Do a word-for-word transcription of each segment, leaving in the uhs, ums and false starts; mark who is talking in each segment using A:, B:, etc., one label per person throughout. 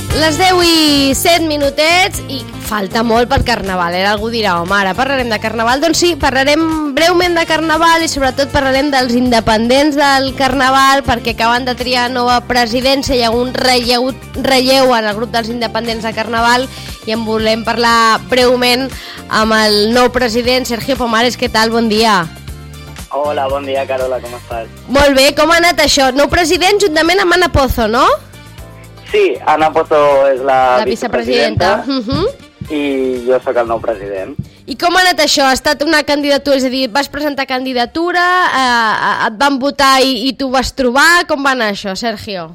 A: Les deu i set minutets i falta molt pel Carnaval, eh? Algú dirà, home, ara parlarem de Carnaval. Doncs sí, parlarem breument de Carnaval i sobretot parlarem dels independents del Carnaval perquè acaben de triar nova presidència, hi ha un relleu, relleu en el grup dels independents de Carnaval i en volem parlar breument amb el nou president, Sergio Pomares. Què tal? Bon dia.
B: Hola, bon dia, Carola, com estàs?
A: Molt bé, com ha anat això? Nou president juntament amb Ana Pozo, no?
B: Sí, Ana Pozo és la,
A: la vicepresidenta, vicepresidenta. Uh-huh.
B: I jo sóc el nou president.
A: I com ha anat això? Ha estat una candidatura, és a dir, vas presentar candidatura, eh, et van votar i, i tu vas trobar, com va anar això, Sergio?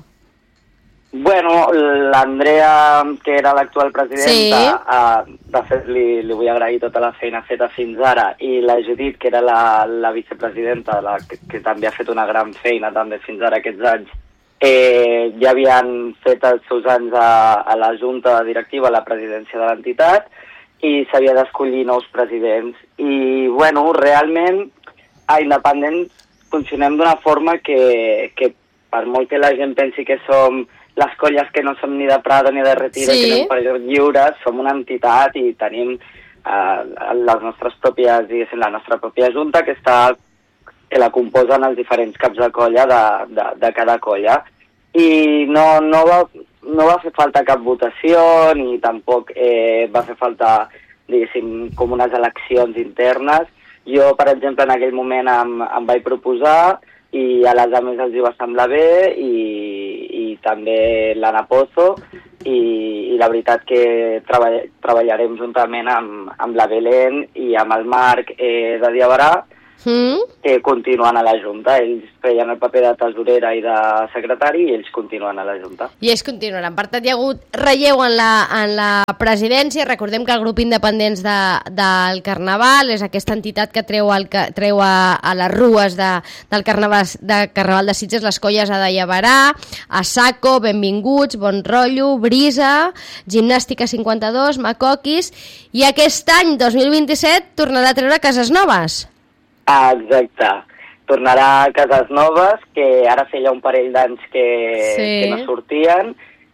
B: Bueno, l'Andrea, que era l'actual presidenta,
A: sí.
B: eh, de fet li, li vull agrair tota la feina feta fins ara, i la Judit, que era la, la vicepresidenta, la, que, que també ha fet una gran feina també fins ara aquests anys, Eh, ja havien fet els seus anys a, a la Junta Directiva, a la presidència de l'entitat, i s'havia d'escollir nous presidents. I, bueno, realment, a Independents funcionem d'una forma que, que per molt que la gent pensi que som les colles que no som ni de Prado ni de Retiro, sí. que anem per lliures, som una entitat i tenim eh, les nostres pròpies, diguéssim, la nostra pròpia Junta, que està que la composen els diferents caps de colla de, de, de cada colla. I no, no, va, no va fer falta cap votació, ni tampoc eh, va fer falta, diguéssim, com unes eleccions internes. Jo, per exemple, en aquell moment em, em vaig proposar i a les altres els hi va semblar bé i, i també l'Ana Pozo i, i la veritat que treball, treballarem juntament amb, amb la Belén i amb el Marc eh, de Diabarà, Mm. que continuen a la Junta. Ells feien el paper de tesorera i de secretari i ells continuen a la Junta.
A: I ells continuaran. Per tant, hi ha hagut relleu en la, en la presidència. Recordem que el grup Independents de, del Carnaval és aquesta entitat que treu, el, que treu a, a les rues de, del Carnaval de, Carnaval de Sitges les colles a Dallabarà, a Saco, Benvinguts, Bon Rotllo, Brisa, Gimnàstica cinquanta-dos, Macoquis, i aquest any, dos mil vint-i-set, tornarà a treure Cases Noves.
B: Ah, exacte. Tornarà a Cases Noves, que ara feia un parell d'anys que, sí. que no sortien,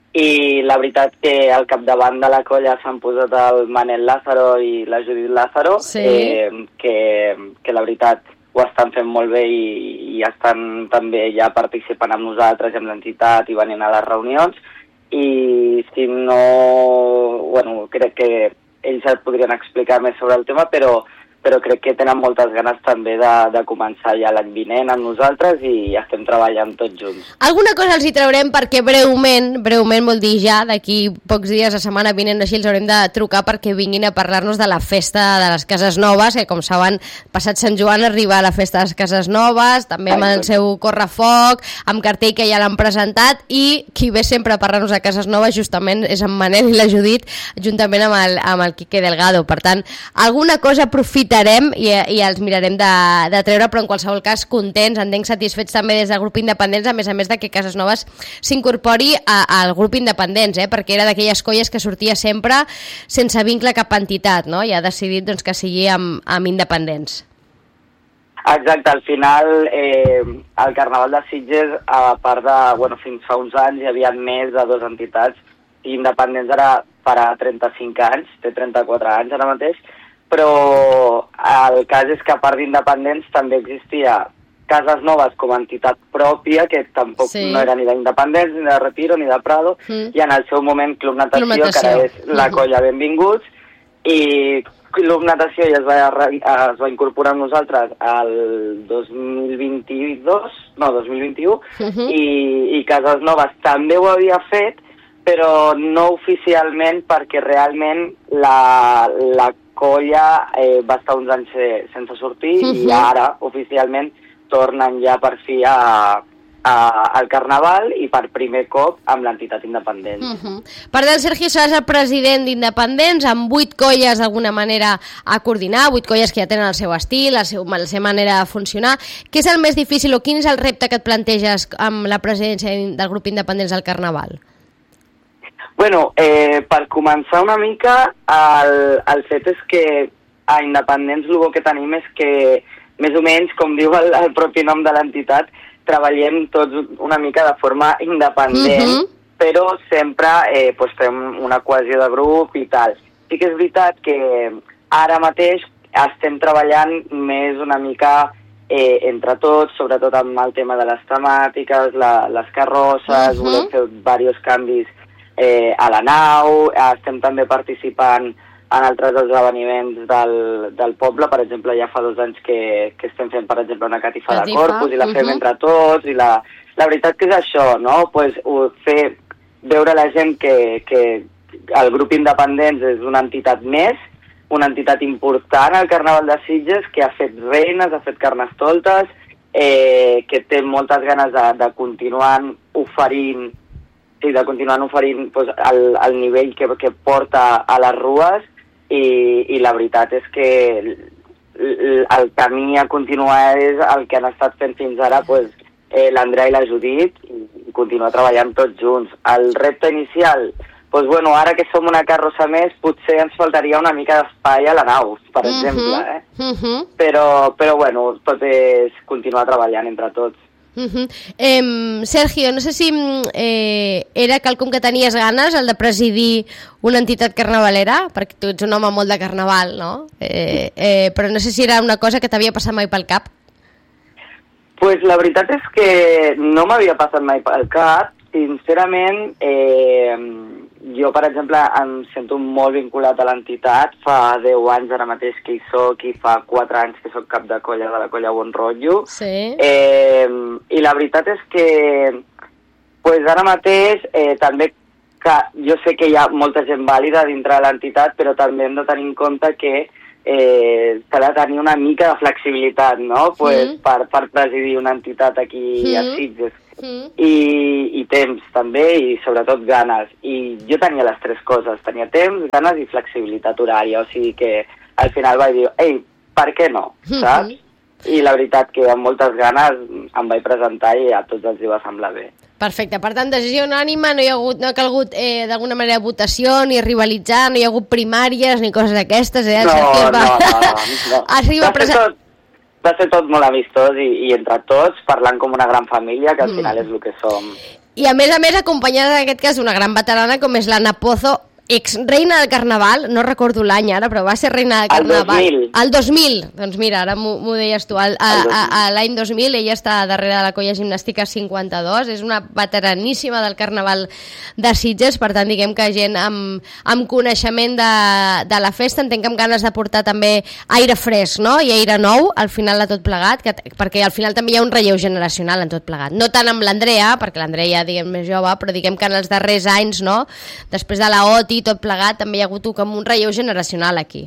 B: i la veritat que al capdavant de la colla s'han posat el Manel Lázaro i la Judit Lázaro, sí. eh, que, que la veritat ho estan fent molt bé i, i estan també ja participant amb nosaltres i amb l'entitat i venint a les reunions, i si no... Bueno, crec que ells et podrien explicar més sobre el tema, però però crec que tenen moltes ganes també de, de començar ja l'any vinent amb nosaltres i estem treballant tots junts.
A: Alguna cosa els hi traurem perquè breument, breument vol dir ja, d'aquí pocs dies, la setmana vinent, així els haurem de trucar perquè vinguin a parlar-nos de la festa de les Cases Noves, que com saben, passat Sant Joan arriba a la festa de les Cases Noves, també amb el seu correfoc, amb cartell que ja l'han presentat, i qui ve sempre a parlar-nos de Cases Noves justament és en Manel i la Judit, juntament amb el, amb el Quique Delgado. Per tant, alguna cosa aprofita I, i els mirarem de, de treure, però en qualsevol cas contents, entenc satisfets també des del grup Independents, a més a més de que Cases Noves s'incorpori a, al grup Independents, eh? Perquè era d'aquelles colles que sortia sempre sense vincle a cap entitat, no? I ha decidit doncs, que sigui amb, amb Independents.
B: Exacte, al final eh, el Carnaval de Sitges, a part de, bueno, fins fa uns anys hi havia més de dues entitats, i Independents ara farà trenta-cinc anys, té trenta-quatre anys ara mateix, però el cas és que a part d'Independents també existia Cases Noves com a entitat pròpia, que tampoc sí. no era ni d'Independents, ni de Retiro, ni de Prado, mm. i en el seu moment Club Natació, Club Natació. que ara és la colla Benvinguts, i Club Natació ja es va, es va incorporar amb nosaltres el dos mil vint-i-dos, no, dos mil vint-i-u, uh-huh. i, i Cases Noves també ho havia fet, però no oficialment, perquè realment la, la colla eh, va estar uns anys sense sortir uh-huh. i ara oficialment tornen ja per fi a, a, al Carnaval i per primer cop amb l'entitat independent.
A: Uh-huh. Per tant, Sergio, seràs el president d'Independents amb vuit colles d'alguna manera a coordinar, vuit colles que ja tenen el seu estil, la, seu, la seva manera de funcionar. Què és el més difícil o quin és el repte que et planteges amb la presidència del grup Independents del Carnaval?
B: Bueno, eh, per començar una mica, el, el fet és que a Independents el que tenim és que, més o menys, com diu el, el propi nom de l'entitat, treballem tots una mica de forma independent, uh-huh. però sempre eh, pues, fem una cohesió de grup i tal. Sí que és veritat que ara mateix estem treballant més una mica eh, entre tots, sobretot amb el tema de les temàtiques, la, les carrosses, uh-huh. volem fer diversos canvis eh, a la nau, estem també participant en altres esdeveniments del, del poble. Per exemple, ja fa dos anys que, que estem fent, per exemple, una catifa, catifa. de Corpus i la fem uh-huh. entre tots, i la, la veritat que és això, no? Pues, fer, veure la gent que, que el grup Independents és una entitat més, una entitat important al Carnaval de Sitges, que ha fet reines, ha fet carnestoltes, eh, que té moltes ganes de, de continuar oferint, sí, de continuar oferint pues, el, el nivell que, que porta a les rues, i, i la veritat és que el camí a continuar és el que han estat fent fins ara pues, eh, l'Andrea i la Judit, i continuar treballant tots junts. El repte inicial, doncs, bueno, ara que som una carrossa més, potser ens faltaria una mica d'espai a la nau, per uh-huh. exemple, eh? Uh-huh. Però, però, bueno, tot és continuar treballant entre tots.
A: Uh-huh. eh, Sergio, no sé si eh, era quelcom que tenies ganes, el de presidir una entitat carnavalera, perquè tu ets un home molt de carnaval, no? Eh, eh, però no sé si era una cosa que t'havia passat mai pel cap.
B: Pues la veritat és que no m'havia passat mai pel cap. Sincerament, eh, jo, per exemple, em sento molt vinculat a l'entitat. Fa deu anys ara mateix que hi soc, i fa quatre anys que soc cap de colla de la colla Bon Rotllo.
A: Sí.
B: Eh, I la veritat és que pues ara mateix eh, també que jo sé que hi ha molta gent vàlida dintre de l'entitat, però també hem de tenir en compte que eh, s'ha de tenir una mica de flexibilitat, no? Pues, mm. per, per presidir una entitat aquí mm. a Sitges. Mm. I, i temps també, i sobretot ganes. I jo tenia les tres coses, tenia temps, ganes i flexibilitat horària, o sigui que al final vaig dir, ei, per què no, saps? Mm-hmm. I la veritat que amb moltes ganes em vaig presentar i a tots els hi va semblar bé.
A: Perfecte, per tant, decisió unànime, no hi ha, hagut, no ha calgut eh, d'alguna manera votació, ni rivalitzar, no hi ha hagut primàries, ni coses d'aquestes, eh?
B: No, no, no, no, no.
A: Arriba a presentar...
B: Va ser tot molt amistós i, i entre tots, parlant com una gran família, que al final mm. és el que som.
A: I a més a més, acompanyada en aquest cas una gran veterana com és l'Anna Pozo, ex-reina del Carnaval, no recordo l'any ara, però va ser reina del Carnaval.
B: El dos mil.
A: El dos mil, doncs mira, ara m'ho deies tu. El, a, a, a l'any dos mil, ella està darrere de la colla gimnàstica cinquanta-dos, és una veteraníssima del Carnaval de Sitges, per tant, diguem que gent amb, amb coneixement de, de la festa, entenc que amb ganes de portar també aire fresc, no?, i aire nou, al final de tot plegat, que, perquè al final també hi ha un relleu generacional en tot plegat. No tant amb l'Andrea, perquè l'Andrea ja, diguem, més jove, però diguem que en els darrers anys, no?, després de la O T I, tot plegat, també hi ha hagut com un relleu generacional aquí.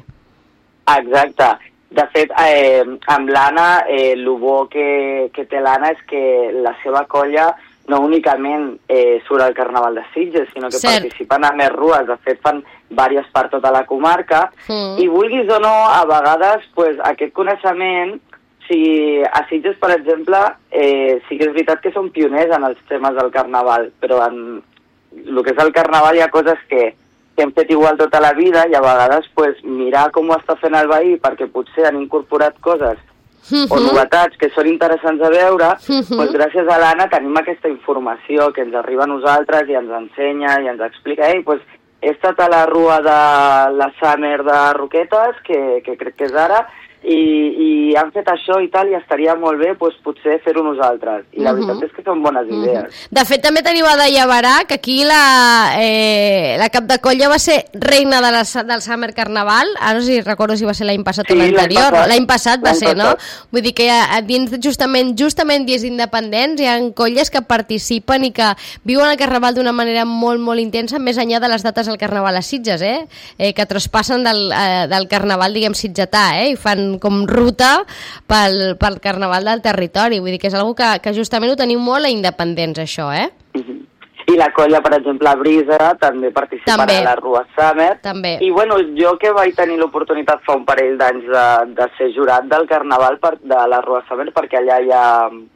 B: Exacte. De fet, eh, amb l'Anna, eh, el bo que, que té l'Anna és que la seva colla no únicament eh, surt al Carnaval de Sitges, sinó que Cert. participen a més rues. De fet, fan diverses per tota la comarca. Mm. I vulguis o no, a vegades, pues, aquest coneixement, si a Sitges, per exemple, eh, sí que és veritat que són pioners en els temes del Carnaval, però en el que és el Carnaval hi ha coses que que hem fet igual tota la vida, i a vegades pues, mirar com ho està fent el veí, perquè potser han incorporat coses uh-huh. o novetats que són interessants a veure, uh-huh. pues, gràcies a l'Anna tenim aquesta informació que ens arriba a nosaltres i ens ensenya i ens explica, ei, pues, he estat a la rua de la Summer de Roquetes, que, que crec que és ara, i, i han fet això i tal, i estaria molt bé pues, potser fer-ho nosaltres. I la uh-huh. veritat és que són bones idees. Uh-huh.
A: De fet, també tenim a Daia Barà, que aquí la, eh, la cap de colla va ser reina de la, del Summer Carnaval. Ara no sé si recordo si va ser l'any passat sí, o l'anterior. L'any passat va ser, passat. No? Vull dir que ha, dins justament, justament dies independents hi ha colles que participen i que viuen el Carnaval d'una manera molt, molt intensa, més enllà de les dates del Carnaval a Sitges, eh? eh que traspassen del, eh, del Carnaval, diguem, sitgetà, eh? I fan com ruta pel, pel Carnaval del territori. Vull dir que és una cosa que, que justament ho tenim molt a independents, això, eh?
B: Uh-huh. I la colla, per exemple, a Brisa també participarà també. a la Rua Summer.
A: També.
B: I, bueno, jo que vaig tenir l'oportunitat fa un parell d'anys de, de ser jurat del Carnaval per, de la Rua Summer, perquè allà hi ha,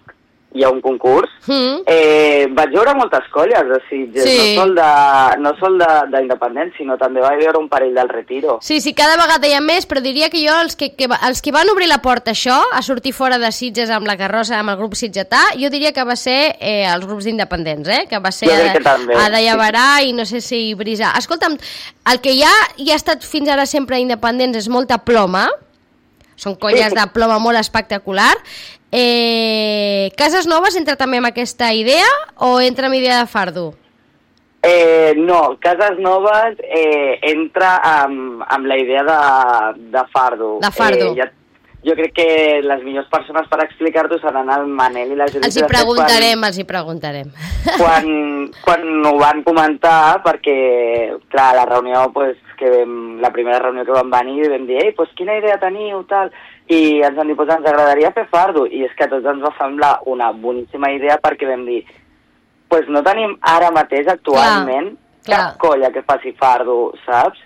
B: hi ha un concurs,
A: mm.
B: eh, vaig veure moltes colles de Sitges, sí. no sol de, no sol d'independents, sinó també vaig veure un parell del Retiro.
A: Sí, sí, cada vegada hi ha més, però diria que jo, els que, que, els que van obrir la porta a això, a sortir fora de Sitges amb la carrossa, amb el grup sitgetà, jo diria que va ser eh, els grups d'independents, eh? Que va ser Adaia Barà i no sé si Brisa. Escolta'm, el que ja hi ha estat fins ara sempre independents és molta ploma, són colles de ploma molt espectacular. Eh, Cases Noves entra també amb aquesta idea o entra amb idea de fardo?
B: Eh, no, Cases Noves eh, entra amb, amb la idea de, de fardo.
A: De fardo.
B: Eh, ja, jo crec que les millors persones per explicar-t'ho seran el Manel i la Judit.
A: Els hi preguntarem, quan, els hi preguntarem.
B: Quan, quan ho van comentar, perquè, clar, la reunió, pues, que vam, la primera reunió que vam venir, vam dir, ei, pues, quina idea teniu, tal... I ens van dir, pues, ens agradaria fer fardo, i és que a tots ens va semblar una boníssima idea perquè vam dir, pues no tenim ara mateix actualment clar, clar. cap colla que faci fardo, saps?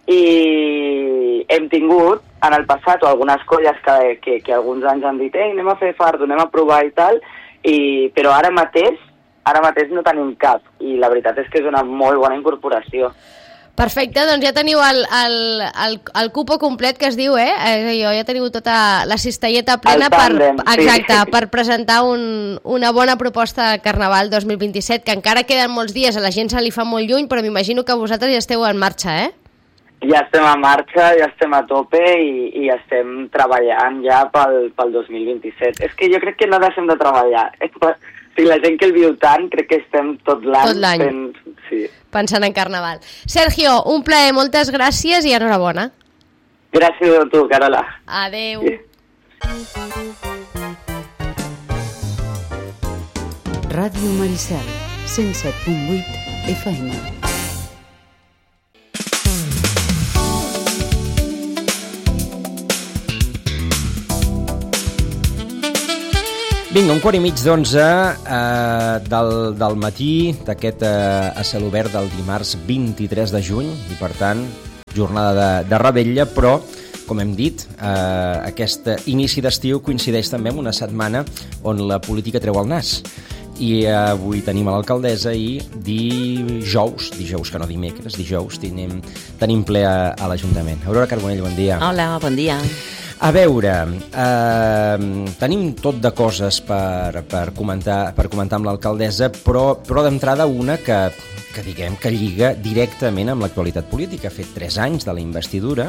B: I hem tingut en el passat o algunes colles que, que, que alguns anys han dit, ei, anem a fer fardo, anem a provar i tal, i, però ara mateix, ara mateix no tenim cap, i la veritat és que és una molt bona incorporació.
A: Perfecte, doncs ja teniu el, el, el, el cupo complet que es diu, eh? Jo ja teniu tota la cistelleta plena
B: tàndem,
A: per, exacte,
B: sí.
A: per presentar un, una bona proposta de Carnaval dos mil vint-i-set, que encara queden molts dies, a la gent se li fa molt lluny, però m'imagino que vosaltres ja esteu en marxa, eh?
B: Ja estem a marxa, ja estem a tope i, i estem treballant ja pel, pel dos mil vint-i-set. És que jo crec que no deixem de treballar. Si la gent que el viu tant, crec que estem tot l'any
A: tot l'any
B: fent... Sí.
A: pensant en Carnaval. Sergio, un plaer, moltes gràcies i enhorabona.
B: Gràcies a tu, Carola.
A: Adeu. Sí.
C: Ràdio Maricel, cent set punt vuit F M.
D: Vinga, un quart i mig d'onze eh, del, del matí d'aquest eh, a cel obert del dimarts vint-i-tres de juny i, per tant, jornada de, de revetlla, però, com hem dit, eh, aquest inici d'estiu coincideix també amb una setmana on la política treu el nas. I eh, avui tenim a l'alcaldessa i dijous, dijous que no dimecres, dijous, tenim, tenim ple a, a l'Ajuntament. Aurora Carbonell, bon dia.
E: Hola, bon dia.
D: A veure, eh, tenim tot de coses per, per, comentar, per comentar amb l'alcaldessa, però, però d'entrada una que, que diguem que lliga directament amb l'actualitat política. Ha fet tres anys de la investidura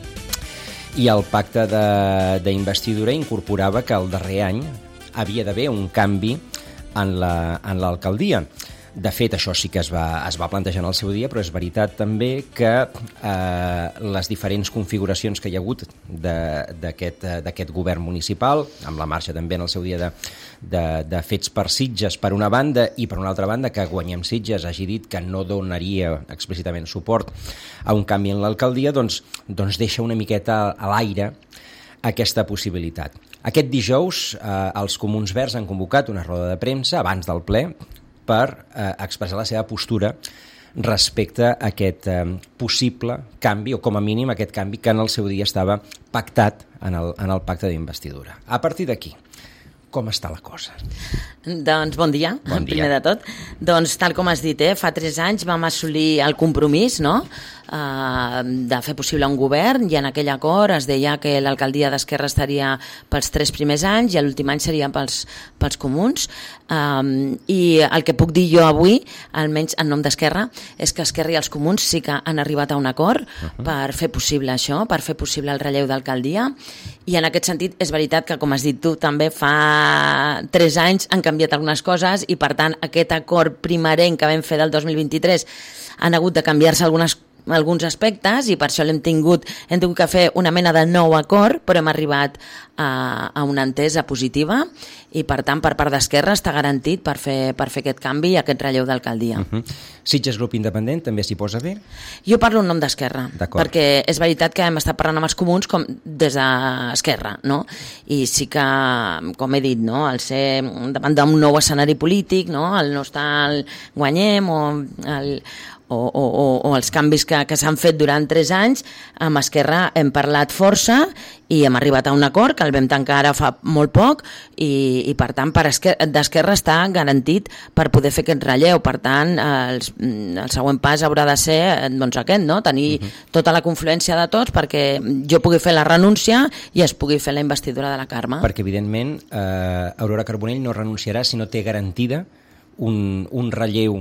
D: i el pacte d'investidura incorporava que el darrer any havia d'haver un canvi en la, en l'alcaldia. De fet, això sí que es va, es va plantejar en el seu dia, però és veritat també que eh, les diferents configuracions que hi ha hagut d'aquest govern municipal, amb la marxa també en el seu dia de, de, de fets per Sitges per una banda i per una altra banda que Guanyem Sitges hagi dit que no donaria explícitament suport a un canvi en l'alcaldia, doncs, doncs deixa una miqueta a l'aire aquesta possibilitat. Aquest dijous eh, els Comuns Verds han convocat una roda de premsa abans del ple per eh, expressar la seva postura respecte a aquest eh, possible canvi, o com a mínim aquest canvi que en el seu dia estava pactat en el, en el pacte d'investidura. A partir d'aquí, com està la cosa?
E: Doncs bon dia,
D: bon dia,
E: primer de tot. Doncs tal com has dit, eh, fa tres anys vam assolir el compromís, no?, eh, de fer possible un govern, i en aquell acord es deia que l'alcaldia d'Esquerra estaria pels tres primers anys i l'últim any seria pels, pels comuns. Um, I el que puc dir jo avui, almenys en nom d'Esquerra, és que Esquerra i els comuns sí que han arribat a un acord uh-huh. per fer possible això, per fer possible el relleu d'alcaldia, i en aquest sentit és veritat que, com has dit tu, també fa tres anys han canviat algunes coses i, per tant, aquest acord primerenc que vam fer del dos mil vint-i-tres han hagut de canviar-se algunes alguns aspectes i per això l'hem tingut, hem tingut que fer una mena de nou acord, però hem arribat a, a una entesa positiva i, per tant, per part d'Esquerra està garantit per fer, per fer aquest canvi i aquest relleu d'alcaldia.
D: Uh-huh. Sitges Grup Independent també s'hi posa bé?
E: Jo parlo en nom d'Esquerra, perquè és veritat que hem estat parlant amb els comuns com des d'Esquerra, no? I sí que, com he dit, no? El ser davant d'un nou escenari polític, no? El no estar al Guanyem o el o, o, o, o els canvis que, que s'han fet durant tres anys, amb Esquerra hem parlat força i hem arribat a un acord que el vam tancar ara fa molt poc i, i per tant per Esquerra, d'Esquerra està garantit per poder fer aquest relleu. Per tant, els, el següent pas haurà de ser doncs aquest, no? Tenir uh-huh. tota la confluència de tots perquè jo pugui fer la renúncia i es pugui fer la investidura de la Carme.
D: Perquè, evidentment, eh, Aurora Carbonell no renunciarà si no té garantida un, un relleu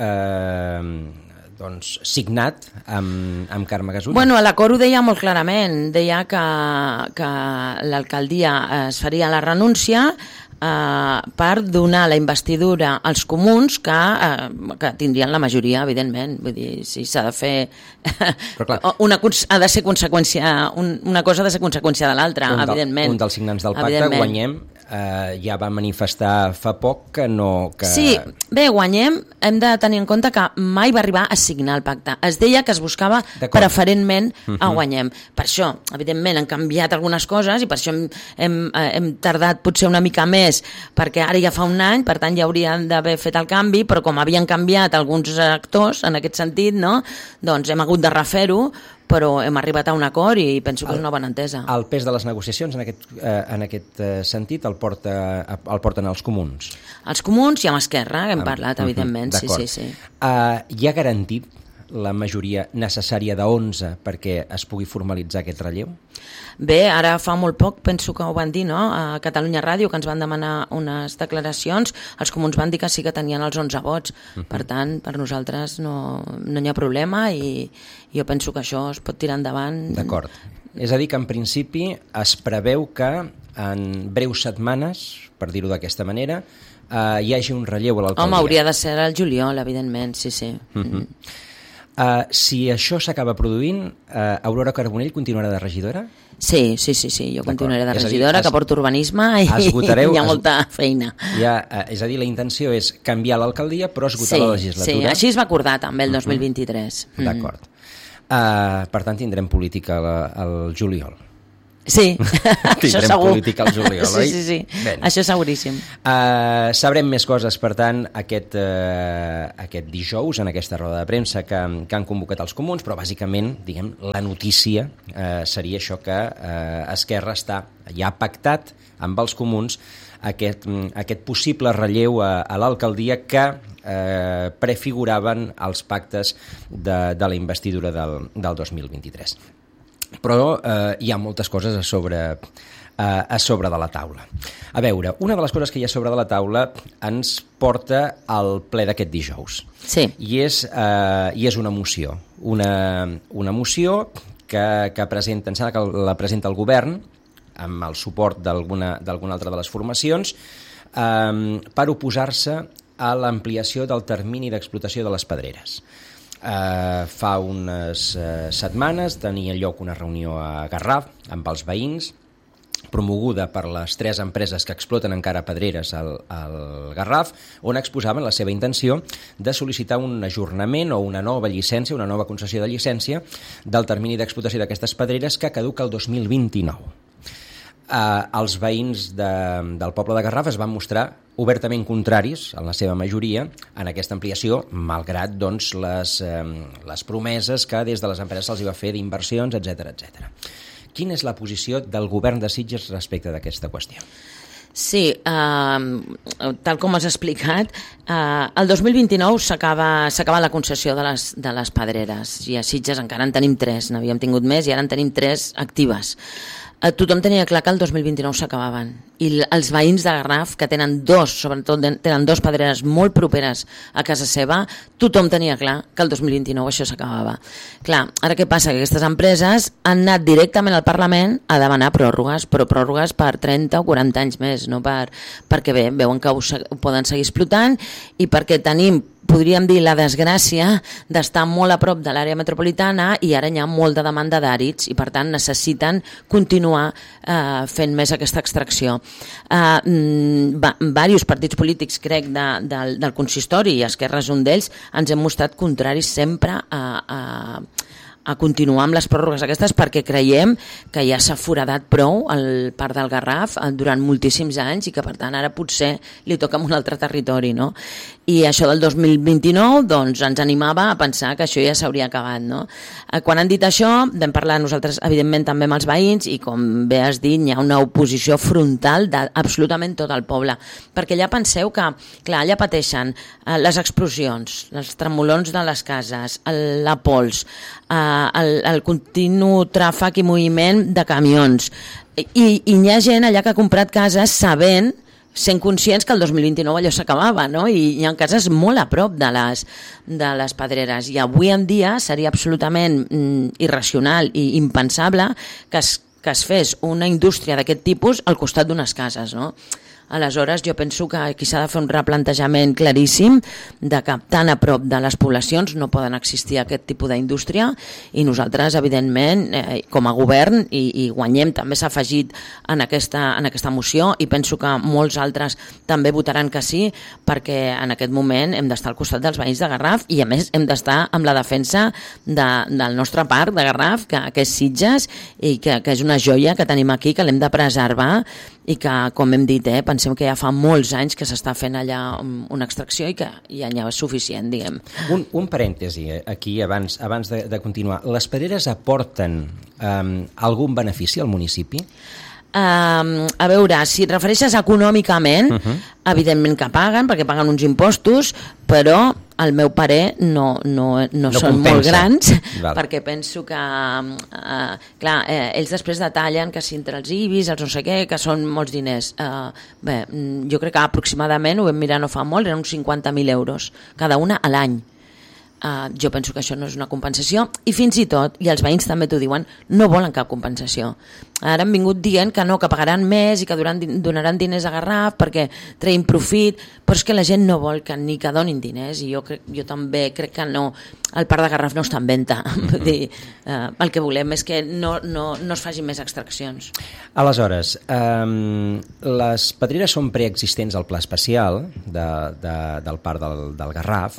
D: eh, doncs, signat amb, amb Carme Gasull.
E: Bueno, l'acord ho deia molt clarament, deia que, que l'alcaldia es faria la renúncia eh, per donar la investidura als comuns que, eh, que tindrien la majoria, evidentment. Vull dir, si s'ha de fer... Però, clar, una, ha de ser conseqüència, un, una cosa ha de ser conseqüència de l'altra, evidentment.
D: Un dels signants del pacte, Guanyem, eh, ja va manifestar fa poc que no... Que...
E: Sí, bé, Guanyem, hem de tenir en compte que mai va arribar a signar el pacte. Es deia que es buscava preferentment a Guanyem. Per això, evidentment, han canviat algunes coses i per això hem, hem, hem tardat potser una mica més, perquè ara ja fa un any, per tant ja haurien d'haver fet el canvi, però com havien canviat alguns actors en aquest sentit, no? Doncs hem hagut de refer-ho, però hem arribat a un acord i penso que és una bona entesa.
D: El pes de les negociacions en aquest, eh, en aquest sentit el, porta, el porten els comuns?
E: Els comuns i amb Esquerra, hem parlat, uh-huh, evidentment. Sí, sí, sí.
D: Uh, hi ha garantit la majoria necessària de onze perquè es pugui formalitzar aquest relleu?
E: Bé, ara fa molt poc, penso que ho van dir, no?, a Catalunya Ràdio, que ens van demanar unes declaracions, els comuns van dir que sí que tenien els onze vots, uh-huh. Per tant, per nosaltres no, no hi ha problema i jo penso que això es pot tirar endavant.
D: D'acord. És a dir, que en principi es preveu que en breus setmanes, per dir-ho d'aquesta manera, eh, hi hagi un relleu a l'alcaldia.
E: Home, hauria de ser el juliol, evidentment, sí, sí.
D: Uh-huh. Mm. Uh, si això s'acaba produint, uh, Aurora Carbonell continuarà de regidora?
E: Sí, sí, sí, sí. Jo continuaré de regidora, dir, es, que porto urbanisme i
D: esgotareu,
E: hi ha molta feina.
D: Ja, uh, és a dir, la intenció és canviar l'alcaldia però esgotar
E: sí,
D: la legislatura?
E: Sí, així es va acordar també el dos mil vint-i-tres.
D: Uh-huh. D'acord. Uh, per tant, tindrem política al juliol.
E: Sí, això segur.
D: Tindrem política al juliol,
E: sí,
D: oi?
E: Sí, sí, sí. Això seguríssim.
D: Uh, sabrem més coses, per tant, aquest, uh, aquest dijous, en aquesta roda de premsa que, que han convocat els comuns, però bàsicament, diguem, la notícia uh, seria això que uh, Esquerra està ja pactat amb els comuns aquest, aquest possible relleu a, a l'alcaldia que eh, prefiguraven els pactes de, de la investidura del, del dos mil vint-i-tres. Però eh, hi ha moltes coses a sobre, eh, a sobre de la taula. A veure, una de les coses que hi ha sobre de la taula ens porta al ple d'aquest dijous.
E: Sí.
D: I és, eh, i és una moció. Una, una moció que, que presenta, em sembla que la presenta el govern, amb el suport d'alguna d'alguna altra de les formacions, eh, per oposar-se a l'ampliació del termini d'explotació de les pedreres. Eh, fa unes eh, setmanes tenia lloc una reunió a Garraf amb els veïns, promoguda per les tres empreses que exploten encara pedreres al, al Garraf, on exposaven la seva intenció de sol·licitar un ajornament o una nova llicència, una nova concessió de llicència del termini d'explotació d'aquestes pedreres que caduca el dos mil vint-i-nou. Eh, els veïns de, del poble de Garraf es van mostrar obertament contraris, en la seva majoria, en aquesta ampliació, malgrat doncs, les, eh, les promeses que des de les empreses se'ls va fer d'inversions, etcètera, etcètera. Quina és la posició del govern de Sitges respecte d'aquesta qüestió?
E: Sí, eh, tal com has explicat, eh, el dos mil vint-i-nou s'acaba s'acaba la concessió de les, de les pedreres i a Sitges encara en tenim tres, n'havíem tingut més i ara en tenim tres actives. Eh, tothom tenia clar que el dos mil vint-i-nou s'acabaven i els veïns de Garraf, que tenen dos, sobretot tenen dos pedreres molt properes a casa seva, tothom tenia clar que el dos mil vint-i-nou això s'acabava. Clar, ara què passa? Que aquestes empreses han anat directament al Parlament a demanar pròrrogues, però pròrrogues per trenta o quaranta anys més, no per, perquè bé, veuen que ho, ho poden seguir explotant i perquè tenim, podríem dir, la desgràcia d'estar molt a prop de l'àrea metropolitana i ara hi ha molta demanda d'àrids i per tant necessiten continuar eh, fent més aquesta extracció. Uh, va, diversos partits polítics, crec, de, del, del consistori, i Esquerra és un d'ells, ens hem mostrat contraris sempre a, a, a continuar amb les pròrrogues aquestes perquè creiem que ja s'ha foradat prou el Parc del Garraf durant moltíssims anys i que per tant ara potser li toca en un altre territori, no? I això del dos mil vint-i-nou doncs ens animava a pensar que això ja s'hauria acabat, no? Quan han dit això vam parlar nosaltres evidentment també amb els veïns i com bé has dit hi ha una oposició frontal d'absolutament tot el poble, perquè ja penseu que clar, allà pateixen eh, les explosions, els tremolons de les cases, el, la pols, eh, el, el continu tràfic i moviment de camions i, i hi ha gent allà que ha comprat cases sabent, sent conscients que el dos mil vint-i-nou allò s'acabava, no? I hi ha cases molt a prop de les, de les pedreres i avui en dia seria absolutament mm, irracional i impensable que es, que es fes una indústria d'aquest tipus al costat d'unes cases, no? Aleshores, jo penso que aquí s'ha de fer un replantejament claríssim de que tan a prop de les poblacions no poden existir aquest tipus d'indústria i nosaltres, evidentment, eh, com a govern, i, i guanyem, també s'ha afegit en aquesta, en aquesta moció i penso que molts altres també votaran que sí, perquè en aquest moment hem d'estar al costat dels veïns de Garraf i a més hem d'estar amb la defensa de, del nostre parc de Garraf, que, que és Sitges i que, que és una joia que tenim aquí, que l'hem de preservar i que, com hem dit, eh, pensem que ja fa molts anys que s'està fent allà una extracció i que ja n'hi ha suficient, diguem.
D: Un, un parèntesi aquí, abans, abans de, de continuar. Les pedreres aporten um, algun benefici al municipi?
E: Uh, a veure, si et refereixes econòmicament, uh -huh. evidentment que paguen, perquè paguen uns impostos, però al meu parer no, no, no, no són compensa. Molt grans, Val. Perquè penso que uh, clar, eh, ells després detallen que si entre els I B I S, els no sé què, que són molts diners. Uh, bé, jo crec que aproximadament, ho vam mirar no fa molt, eren uns cinquanta mil euros cada una a l'any. Uh, jo penso que això no és una compensació i fins i tot, i els veïns també t'ho diuen, no volen cap compensació. Ara han vingut dient que no, que pagaran més i que donaran, donaran diners a Garraf perquè treguin profit, però és que la gent no vol que ni que donin diners i jo, crec, jo també crec que no, el parc de Garraf no està en venda. Vull dir, uh, el que volem és que no, no, no es facin més extraccions.
D: Aleshores, um, les pedreres són preexistents al pla especial de, de, del parc del, del Garraf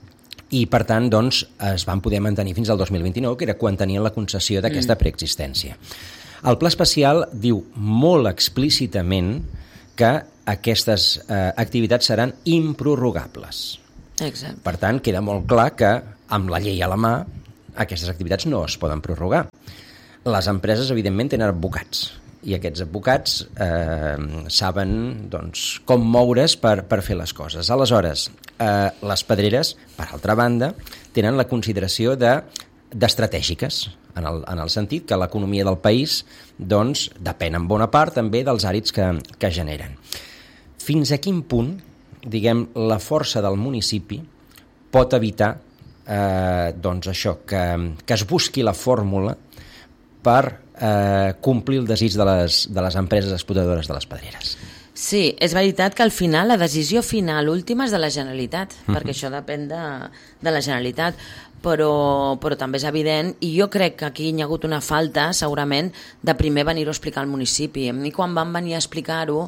D: i, per tant, doncs, es van poder mantenir fins al dos mil vint-i-nou, que era quan tenien la concessió d'aquesta preexistència. El pla especial diu molt explícitament que aquestes eh, activitats seran improrrogables.
E: Exacte.
D: Per tant, queda molt clar que, amb la llei a la mà, aquestes activitats no es poden prorrogar. Les empreses, evidentment, tenen advocats, i aquests advocats eh, saben doncs, com moure's per, per fer les coses. Aleshores, eh, les pedreres, per altra banda, tenen la consideració de, d'estratègiques, en el, en el sentit que l'economia del país doncs, depèn en bona part també dels àrids que, que generen. Fins a quin punt, diguem, la força del municipi pot evitar eh, doncs això, que, que es busqui la fórmula per eh, complir el desig de les, de les empreses explotadores de les pedreres.
E: Sí, és veritat que al final la decisió final última és de la Generalitat, uh-huh. perquè això depèn de, de la Generalitat, però, però també és evident, i jo crec que aquí hi ha hagut una falta, segurament, de primer venir-ho a explicar al municipi. A mi quan van venir a explicar-ho,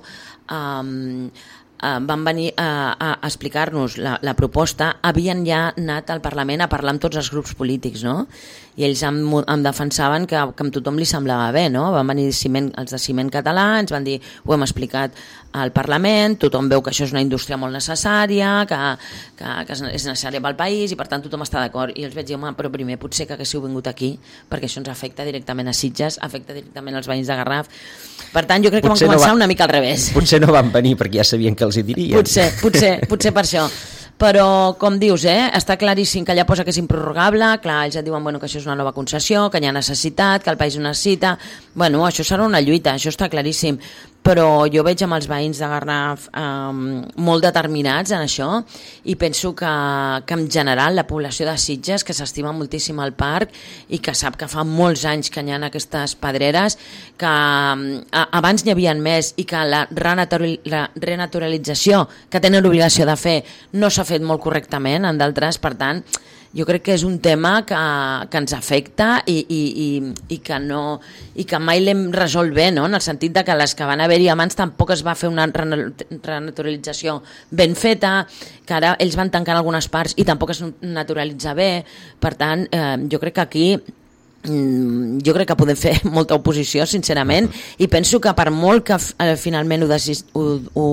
E: um, Uh, van venir a, a explicar-nos la, la proposta, havien ja anat al Parlament a parlar amb tots els grups polítics, no? I ells em, em defensaven que, que a tothom li semblava bé, no? Van venir ciment, els de Ciment Català, ens van dir, ho hem explicat al Parlament, tothom veu que això és una indústria molt necessària, que, que, que és necessària pel país i per tant tothom està d'acord. I els vaig dir, home, però primer potser que haguéssiu vingut aquí, perquè això ens afecta directament a Sitges, afecta directament als veïns de Garraf. Per tant, jo crec que potser van començar no va, una mica al revés.
D: Potser no van venir perquè ja sabien que els hi dirien.
E: Potser, potser, potser per això. Però, com dius, eh, està claríssim que allà posa que és improrrogable, clar, ells et diuen bueno, que això és una nova concessió, que hi ha necessitat, que el país ho necessita. Bueno, això serà una lluita, això està claríssim. Però jo veig amb els veïns de Garraf um, molt determinats en això i penso que, que en general la població de Sitges, que s'estima moltíssim al parc i que sap que fa molts anys que hi ha aquestes pedreres, que um, a, abans n'hi havia més i que la, renatural, la renaturalització que tenen l'obligació de fer no s'ha fet molt correctament en d'altres, per tant jo crec que és un tema que, que ens afecta i, i, i, i, que no, i que mai l'hem resolt bé, no? En el sentit de que les que van haver-hi abans tampoc es va fer una renaturalització ben feta, que ara ells van tancant algunes parts i tampoc es naturalitza bé. Per tant, eh, jo crec que aquí jo crec que podem fer molta oposició, sincerament, uh-huh. i penso que per molt que eh, finalment ho, decis, ho, ho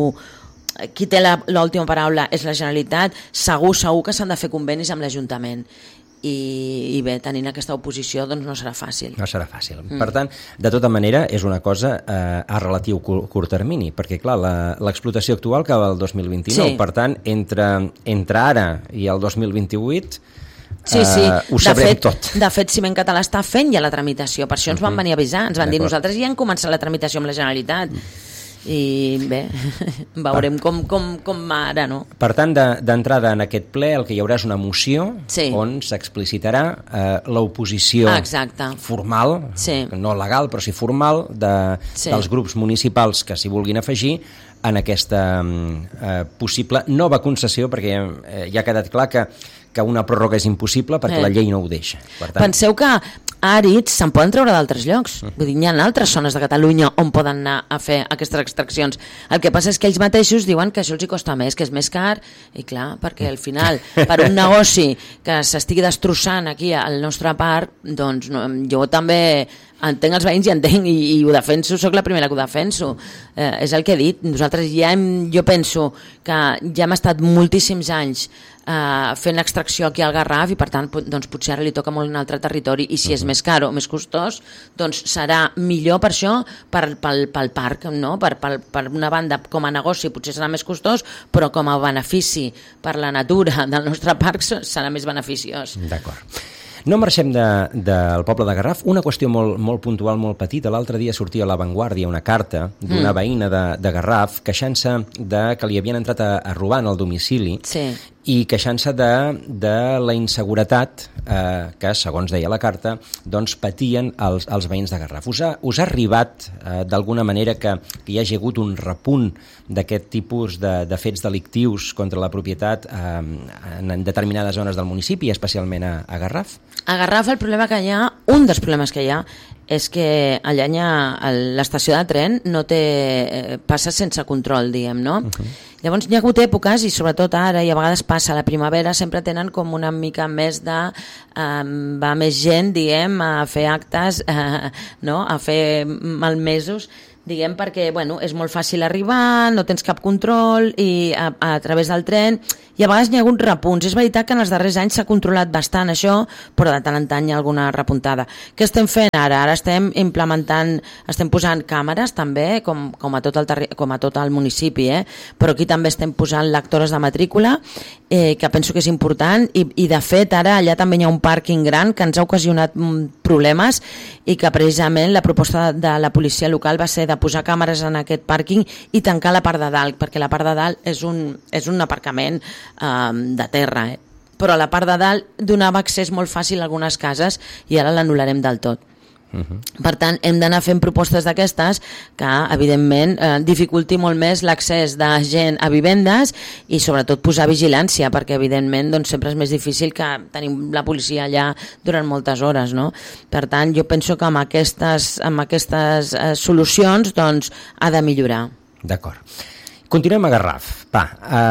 E: qui té l'última paraula és la Generalitat, segur, segur que s'han de fer convenis amb l'Ajuntament. I, i bé, tenint aquesta oposició doncs no serà fàcil.
D: No serà fàcil. Mm. Per tant, de tota manera, és una cosa eh, a relatiu curt termini, perquè, clar, l'explotació actual acaba el dos mil vint-i-nou, sí. Per tant, entre, entre ara i el dos mil vint-i-vuit
E: Sí, sí.
D: Uh, ho sabrem
E: de fet,
D: tot.
E: De fet, Ciment Català està fent ja la tramitació, per això ens van venir a avisar, ens van dir nosaltres ja hem començat la tramitació amb la Generalitat. I bé, veurem com, com, com va ara, no?
D: Per tant, d'entrada en aquest ple el que hi haurà és una moció
E: sí.
D: on s'explicitarà eh, l'oposició
E: ah,
D: formal,
E: sí.
D: no legal, però sí formal, de, sí. dels grups municipals que s'hi vulguin afegir en aquesta eh, possible nova concessió, perquè eh, ja ha quedat clar que que una pròrroga és impossible perquè eh. la llei no ho deixa. Per tant...
E: Penseu que àrids se'n poden treure d'altres llocs. Mm. Vull dir, hi ha altres zones de Catalunya on poden anar a fer aquestes extraccions. El que passa és que ells mateixos diuen que això els hi costa més, que és més car, i clar, perquè al final, per un negoci que s'estigui destrossant aquí al nostre parc, doncs no, jo també entenc els veïns i entenc i, i ho defenso, sóc la primera que ho defenso. Eh, és el que he dit. Nosaltres ja hem, jo penso que ja hem estat moltíssims anys eh, fent l'extracció aquí al Garraf i per tant doncs, potser ara li toca molt un altre territori i si uh-huh. és més car o més costós doncs serà millor per això per, pel, pel parc, no? per, per, per una banda com a negoci potser serà més costós però com a benefici per la natura del nostre parc serà més beneficiós.
D: D'acord. No marxem del de, de poble de Garraf. Una qüestió molt, molt puntual, molt petita. L'altre dia sortia a La Vanguardia una carta d'una mm. veïna de, de Garraf queixant-se de que li havien entrat a, a robar en el domicili
E: sí.
D: i queixant-se de, de la inseguretat eh, que, segons deia la carta, doncs patien els, els veïns de Garraf. Us ha, us ha arribat eh, d'alguna manera que, que hi hagi hagut un repunt d'aquest tipus de, de fets delictius contra la propietat eh, en determinades zones del municipi, especialment a, a Garraf?
E: A Garraf el problema que hi ha, un dels problemes que hi ha, és que allà hi ha l'estació de tren no té, passa sense control, diguem, no? Uh-huh. Llavors hi ha hagut èpoques, i sobretot ara, i a vegades passa a la primavera, sempre tenen com una mica més de... Eh, va més gent, diguem, a fer actes, eh, no? A fer malmesos, diguem, perquè bueno, és molt fàcil arribar, no tens cap control i a, a través del tren i a vegades hi ha hagut repunts. És veritat que en els darrers anys s'ha controlat bastant això, però de tant en tant hi ha alguna repuntada. Què estem fent ara? Ara estem implementant, estem posant càmeres també, com, com, a, tot el terri- com a tot el municipi, eh? Però aquí també estem posant lectores de matrícula, eh, que penso que és important, i, i de fet ara allà també hi ha un pàrquing gran que ens ha ocasionat problemes i que precisament la proposta de la policia local va ser de posar càmeres en aquest pàrquing i tancar la part de dalt, perquè la part de dalt és un, és un aparcament eh, de terra, eh? Però la part de dalt donava accés molt fàcil a algunes cases i ara l'anul·larem del tot. Uh-huh. Per tant, hem d'anar fent propostes d'aquestes que, evidentment, eh, dificulti molt més l'accés de gent a vivendes i, sobretot, posar vigilància, perquè, evidentment, doncs, sempre és més difícil que tenim la policia allà durant moltes hores, no? Per tant, jo penso que amb aquestes, amb aquestes eh, solucions doncs, ha de millorar.
D: D'acord. Continuem a Garraf. Va,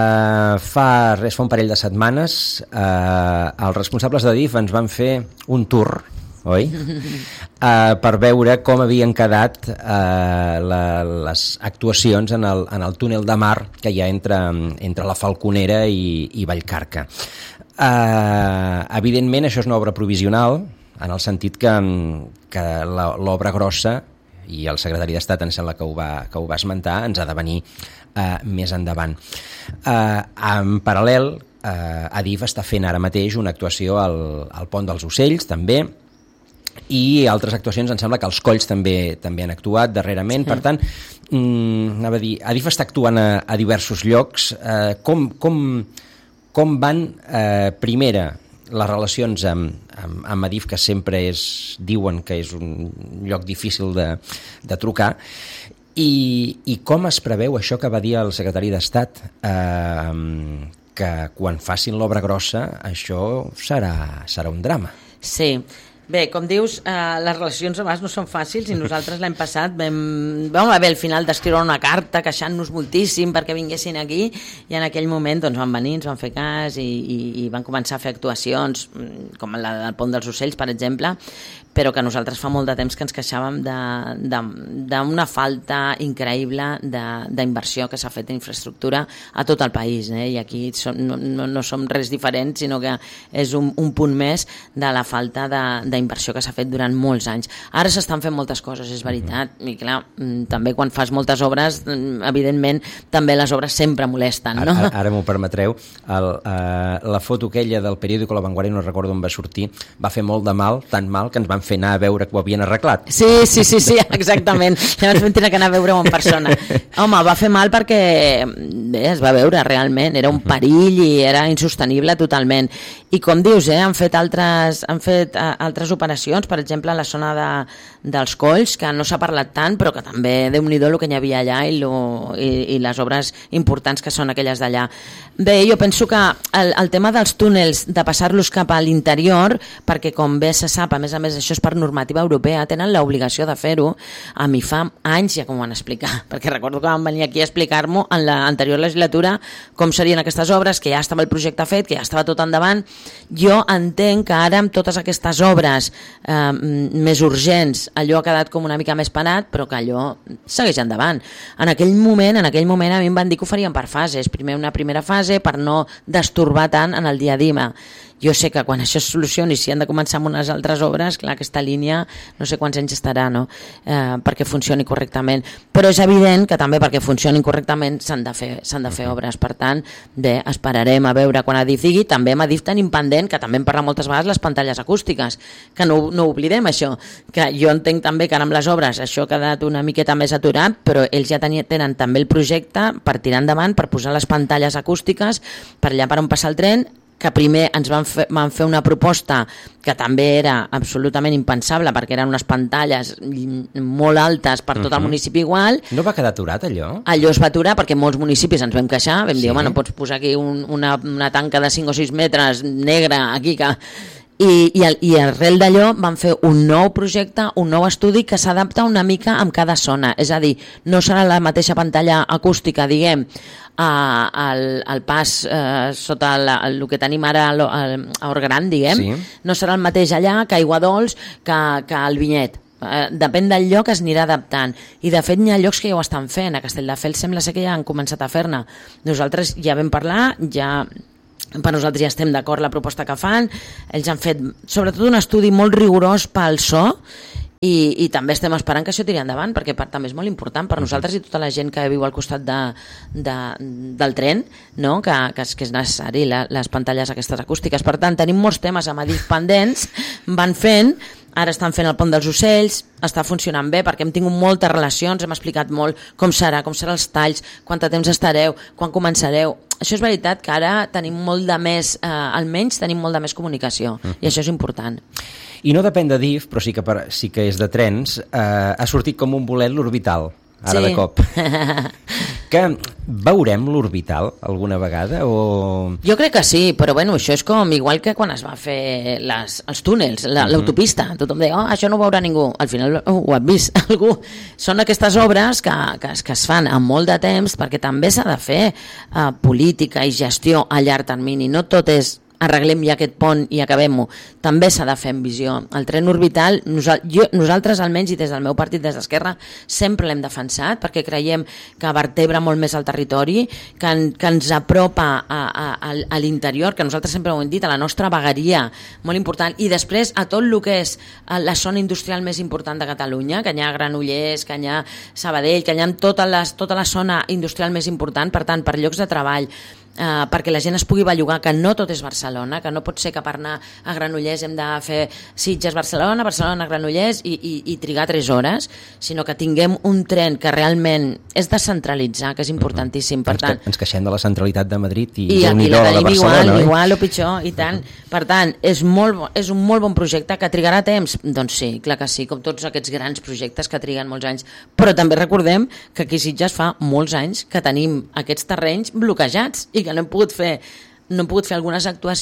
D: eh, fa res, fa un parell de setmanes, eh, els responsables de D I F ens van fer un tour, oi? Uh, per veure com havien quedat uh, la, les actuacions en el, en el túnel de mar que hi ha entre, entre la Falconera i, i Vallcarca. Uh, evidentment, això és una obra provisional, en el sentit que, que l'obra grossa, i el secretari d'Estat em sembla que ho va, que ho va esmentar, ens ha de venir uh, més endavant. Uh, en paral·lel, uh, A D I F està fent ara mateix una actuació al, al Pont dels Ocells, també, i altres actuacions, em sembla que els Colls també també han actuat darrerament, sí. Per tant, mm, anava a dir, A D I F està actuant a, a diversos llocs. Eh, com, com, com van, eh, primera, les relacions amb, amb, amb A D I F, que sempre és, diuen que és un lloc difícil de, de trucar, i, i com es preveu això que va dir el secretari d'Estat, eh, que quan facin l'obra grossa això serà, serà un drama.
E: Sí. Bé, com dius, eh, les relacions a vegades no són fàcils i nosaltres l'any passat vam, vam haver al final d'escriure una carta queixant-nos moltíssim perquè vinguessin aquí i en aquell moment doncs, van venir, ens van fer cas i, i, i van començar a fer actuacions com la del Pont dels Ocells, per exemple, però que nosaltres fa molt de temps que ens queixàvem d'una falta increïble d'inversió que s'ha fet en infraestructura a tot el país, eh? I aquí som, no, no, no som res diferent, sinó que és un, un punt més de la falta d'inversió que s'ha fet durant molts anys. Ara s'estan fent moltes coses, és veritat, i clar, també quan fas moltes obres, evidentment, també les obres sempre molesten, no?
D: Ara, ara m'ho permetreu, el, uh, la foto aquella del periòdico La Vanguardia, no recordo on va sortir, va fer molt de mal, tan mal, que ens van fer anar a veure que ho havien arreglat.
E: Sí, sí, sí, sí, exactament. Llavors vam tenir que anar a veure-ho en persona. Home, va fer mal perquè bé, es va veure realment, era un perill i era insostenible totalment. I com dius, eh, han fet altres, han fet uh, altres operacions, per exemple, a la zona de, dels Colls, que no s'ha parlat tant, però que també Déu-n'hi-do el que hi havia allà i, lo, i, i les obres importants que són aquelles d'allà. Bé, jo penso que el, el tema dels túnels, de passar-los cap a l'interior, perquè com bé se sap, a més a més això és per normativa europea, tenen l'obligació de fer-ho. A mi fa anys ja que m'ho van explicar, perquè recordo que van venir aquí a explicar-m'ho en l'anterior legislatura com serien aquestes obres, que ja estava el projecte fet, que ja estava tot endavant. Jo entenc que ara amb totes aquestes obres eh, més urgents allò ha quedat com una mica més parat, però que allò segueix endavant. En aquell moment, en aquell moment a mi em van dir que ho farien per fases, primer una primera fase per no destorbar tant en el dia a dia. Jo sé que quan això es solucioni, si han de començar amb unes altres obres, clar, aquesta línia no sé quants anys estarà, no? eh, perquè funcioni correctament, però és evident que també perquè funcionin correctament s'han de fer, s'han de fer obres. Per tant, bé, esperarem a veure quan Adif digui. També amb Adif tenim pendent, que també en parla moltes vegades, les pantalles acústiques, que no, no oblidem això, que jo entenc també que ara amb les obres això ha quedat una miqueta més aturat, però ells ja tenen, tenen també el projecte per tirar endavant, per posar les pantalles acústiques per allà per on passa el tren, que primer ens van fer, van fer una proposta que també era absolutament impensable perquè eren unes pantalles molt altes per tot el municipi igual.
D: No va quedar aturat allò?
E: Allò es va aturar perquè molts municipis ens vam queixar, vam dir, home, no pots posar aquí un, una, una tanca de cinc o sis metres negra aquí que... I, i, i arrel d'allò van fer un nou projecte, un nou estudi que s'adapta una mica amb cada zona, és a dir, no serà la mateixa pantalla acústica, diguem, al, al pas eh, sota la, el que tenim ara a Orgran, diguem, sí. No serà el mateix allà que Aiguadols, que, que el Vinyet. Eh, depèn del lloc, es anirà adaptant, i de fet hi ha llocs que ja ho estan fent. A Castelldefels sembla ser que ja han començat a fer-ne. Nosaltres ja vam parlar, ja... per nosaltres ja estem d'acord la proposta que fan. Ells han fet sobretot un estudi molt rigorós pel so i, i també estem esperant que això tiri endavant, perquè per, també és molt important per nosaltres i tota la gent que viu al costat de, de, del tren, no? que, que, és, que és necessari la, les pantalles aquestes acústiques. Per tant, tenim molts temes amb Adif pendents, van fent. Ara estan fent el Pont dels Ocells, està funcionant bé perquè hem tingut moltes relacions, hem explicat molt com serà, com seran els talls, quant de temps estareu, quan començareu. Això és veritat que ara tenim molt de més, eh, almenys tenim molt de més comunicació, uh-huh. I això és important.
D: I no depèn de D I F, però sí que, per, sí que és de trens, eh, ha sortit com un bolet l'Orbital, ara
E: sí.
D: De cop. Que veurem l'Orbital alguna vegada? O...
E: Jo crec que sí, però bueno, això és com igual que quan es va fer les, els túnels, l'autopista. La, uh-huh. Tothom deia, oh, això no ho veurà ningú. Al final oh, ho ha vist algú. Són aquestes obres que, que, que es fan amb molt de temps perquè també s'ha de fer uh, política i gestió a llarg termini. No tot és arreglem ja aquest pont i acabem-ho. També s'ha de fer amb visió. El tren orbital, nosal, jo, nosaltres almenys, i des del meu partit, des d'Esquerra, sempre l'hem defensat, perquè creiem que vertebra molt més el territori, que, en, que ens apropa a, a, a, a l'interior, que nosaltres sempre ho hem dit, a la nostra vegueria, molt important, i després a tot el que és la zona industrial més important de Catalunya, que hi ha Granollers, que hi ha Sabadell, que hi ha tota, les, tota la zona industrial més important, per tant, per llocs de treball, Uh, perquè la gent es pugui bellugar, que no tot és Barcelona, que no pot ser que per anar a Granollers hem de fer Sitges-Barcelona, Barcelona-Granollers i, i, i trigar tres hores, sinó que tinguem un tren que realment és descentralitzar, que és importantíssim. Per tant,
D: ens, ens queixem de la centralitat de Madrid i,
E: i aquí la tenim
D: de
E: igual,
D: Barcelona,
E: igual o pitjor, i tant. Per tant, és, molt, és un molt bon projecte que trigarà temps? Doncs sí, clar que sí, com tots aquests grans projectes que triguen molts anys. Però també recordem que aquí a Sitges fa molts anys que tenim aquests terrenys bloquejats i que no hem pogut fer, no hem pogut fer algunes actuacions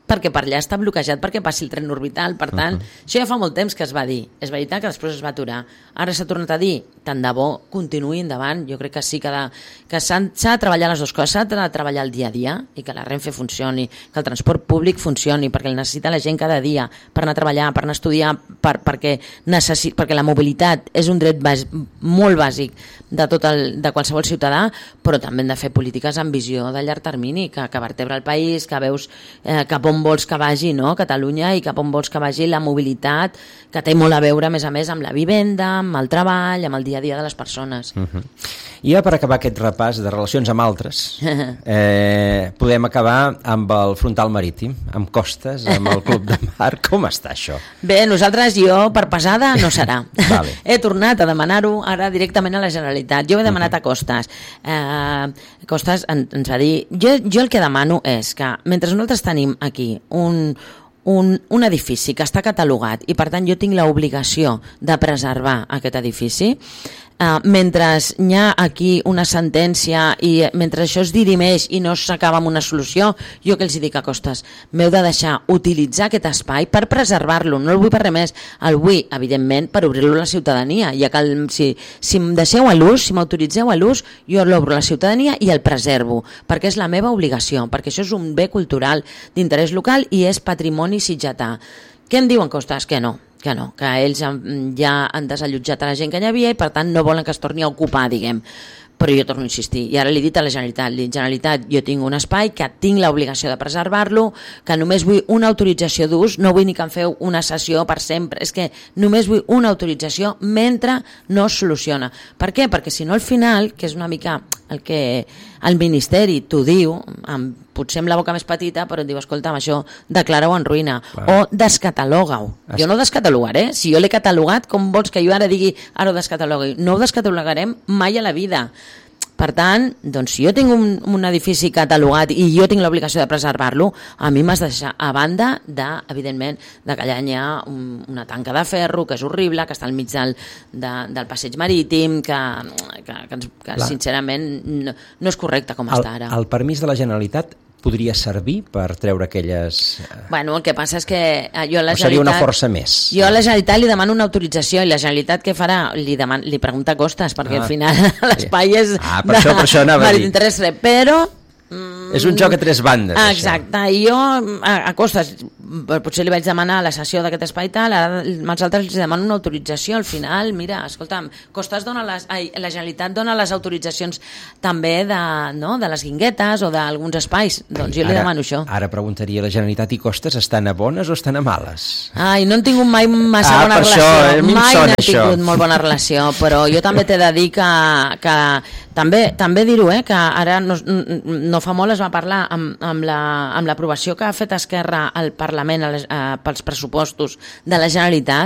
E: perquè per allà està bloquejat perquè passi el tren orbital. Per tant, uh-huh. això ja fa molt temps que es va dir. És veritat que després es va aturar. Ara s'ha tornat a dir, tant de bo, continuï endavant. Jo crec que sí que, de, que s'ha de treballar les dues coses, s'ha de treballar el dia a dia i que la Renfe funcioni, que el transport públic funcioni, perquè el necessita la gent cada dia per anar a treballar, per anar a estudiar, per, perquè, necessi, perquè la mobilitat és un dret bàs, molt bàsic de, tot el, de qualsevol ciutadà, però també hem de fer polítiques amb visió de llarg termini, que, que vertebra el país, que veus eh, cap on vols que vagi, no? Catalunya, i cap on vols que vagi la mobilitat, que té molt a veure, a més a més, amb la vivenda, amb el treball, amb el dia a dia de les persones. Uh-huh.
D: I ja per acabar aquest repàs de relacions amb altres, eh, podem acabar amb el frontal marítim, amb costes, amb el Club de Mar. Com està això?
E: Bé, nosaltres, jo, per pesada, no serà.
D: Vale.
E: He tornat a demanar-ho ara directament a la Generalitat. Jo he demanat uh-huh. a Costes. Eh, Costes en, ens va dir... Jo, jo el que demano és que, mentre nosaltres tenim aquí un... Un, un edifici que està catalogat i per tant jo tinc l'obligació de preservar aquest edifici, uh, mentre hi ha aquí una sentència i mentre això es dirimeix i no s'acaba amb una solució, jo que els dic a Costes, m'heu de deixar utilitzar aquest espai per preservar-lo, no el vull per res més, el vull evidentment per obrir-lo a la ciutadania, ja que el, si, si em deixeu a l'ús, si m'autoritzeu a l'ús, jo l'obro a la ciutadania i el preservo, perquè és la meva obligació, perquè això és un bé cultural d'interès local i és patrimoni sitgetà. Què em diuen Costes? Que no, que no, que ells ja han desallotjat a la gent que hi havia i per tant no volen que es torni a ocupar, diguem. Però jo torno a insistir, i ara li he dit a la Generalitat, li he dit, Generalitat, jo tinc un espai que tinc l'obligació de preservar-lo, que només vull una autorització d'ús, no vull ni que em feu una sessió per sempre, és que només vull una autorització mentre no es soluciona. Per què? Perquè si no al final, que és una mica el que el Ministeri t'ho diu, amb, potser amb la boca més petita, però et diu, escolta, això declara-ho en ruïna, clar. O descataloga-ho. Es... Jo no ho descatalogaré, si jo l'he catalogat, com vols que jo ara digui, ara ho descatalogui? No ho descatalogarem mai a la vida. Per tant, doncs, si jo tinc un, un edifici catalogat i jo tinc l'obligació de preservar-lo, a mi m'has de deixar, a banda de, evidentment, de que allà hi ha un, una tanca de ferro, que és horrible, que està al mig del, de, del passeig marítim, que, que, que, que sincerament no, no és correcte com
D: el,
E: està ara.
D: El permís de la Generalitat podria servir per treure aquelles...
E: Bueno, el que passa és que jo a la Generalitat...
D: seria una força més?
E: Jo a la Generalitat li demano una autorització i la Generalitat què farà? Li, deman... li pregunta Costes, perquè ah, al final l'espai sí. és...
D: Ah, per de... això, per això anava a dir.
E: Però...
D: És un joc a tres bandes,
E: ah, exacte, i jo a, a Costes potser li vaig demanar la cessió d'aquest espai tal, ara els altres els demano una autorització, al final, mira, escolta'm, Costes dona les, ai, la Generalitat dona les autoritzacions també de, no, de les guinguetes o d'alguns espais, doncs jo li
D: ara,
E: demano això.
D: Ara preguntaria, la Generalitat i Costes estan a bones o estan a males?
E: Ai, no han tingut mai massa
D: ah,
E: bona relació,
D: això, eh,
E: mai
D: no
E: han
D: això.
E: tingut molt bona relació, però jo també t'he de dir que, que també, també dir-ho, eh, que ara no, no fa molt es va parlar amb, amb l'aprovació la, que ha fet Esquerra al Parlament a les, a, pels pressupostos de la Generalitat,